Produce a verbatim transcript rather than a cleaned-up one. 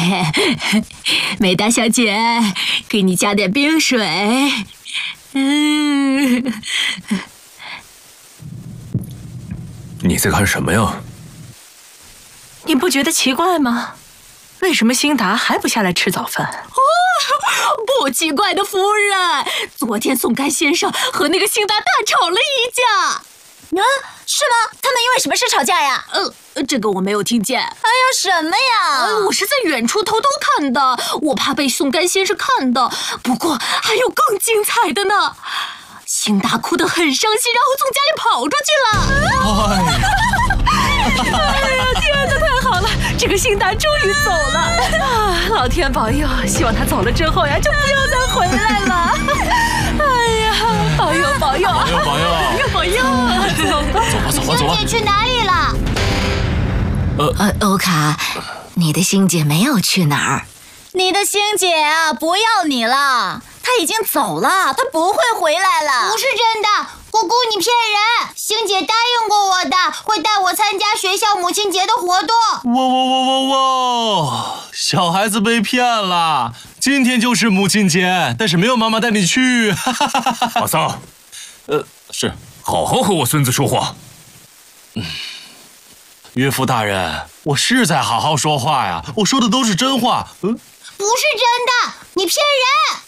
美达小姐，给你加点冰水。嗯。 你在干什么呀？ 你不觉得奇怪吗？为什么辛达还不下来吃早饭？ 哦，不奇怪的，夫人。昨天宋干先生和那个辛达大吵了一架。 啊，是吗？他们因为什么事吵架呀？ 呃，这个我没有听见。哎呀，什么呀？ 呃，我是在远处偷偷看的，我怕被宋干先生看到。不过还有更精彩的呢。辛达哭得很伤心，然后从家里跑出去了。哎呀，天哪，太好了！这个辛达终于走了啊！老天保佑，希望他走了之后呀，就不要再回来了。哎呀，保佑保佑， 保佑保佑， 保佑保佑！走吧走吧走吧走吧。 星姐去哪里了？ 呃呃，欧卡，你的星姐没有去哪儿。 你的星姐啊，不要你了。他已经走了，他不会回来了。 不是真的，姑姑你骗人！星姐答应过我的，会带我参加学校母亲节的活动。 哇哇哇哇哇！小孩子被骗了，今天就是母亲节，但是没有妈妈带你去。 阿桑， 呃，是， 好好和我孙子说话。 嗯，岳父大人，我是在好好说话呀，我说的都是真话。嗯， 不是真的，你骗人！